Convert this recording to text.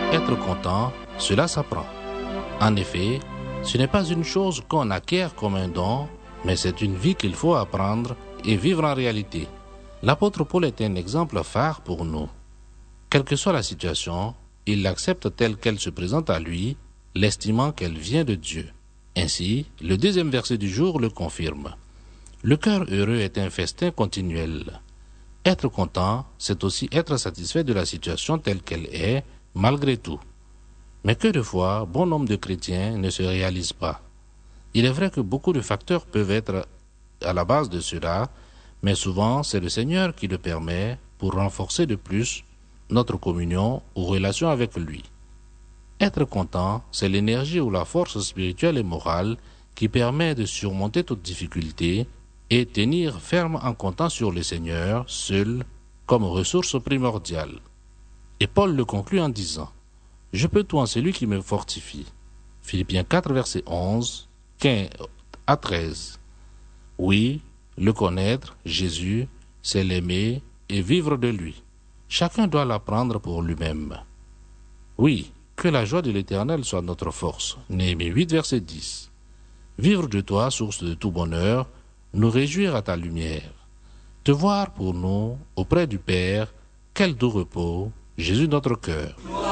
Être content, cela s'apprend. En effet, ce n'est pas une chose qu'on acquiert comme un don, mais c'est une vie qu'il faut apprendre et vivre en réalité. L'apôtre Paul est un exemple phare pour nous. Quelle que soit la situation, il l'accepte telle qu'elle se présente à lui, l'estimant qu'elle vient de Dieu. Ainsi, le deuxième verset du jour le confirme. Le cœur heureux est un festin continuel. Être content, c'est aussi être satisfait de la situation telle qu'elle est, malgré tout. Mais que de fois, bon nombre de chrétiens ne se réalisent pas. Il est vrai que beaucoup de facteurs peuvent être à la base de cela, mais souvent c'est le Seigneur qui le permet pour renforcer de plus notre communion ou relation avec lui. Être content, c'est l'énergie ou la force spirituelle et morale qui permet de surmonter toute difficulté et tenir ferme en comptant sur le Seigneur seul comme ressource primordiale. Et Paul le conclut en disant « Je peux tout en celui qui me fortifie ». Philippiens 4, verset 11, 15 à 13. Oui, le connaître, Jésus, c'est l'aimer et vivre de lui. Chacun doit l'apprendre pour lui-même. Oui, que la joie de l'Éternel soit notre force. Néhémie 8, verset 10. Vivre de toi, source de tout bonheur, nous réjouir à ta lumière. Te voir pour nous, auprès du Père, quel doux repos, Jésus notre cœur.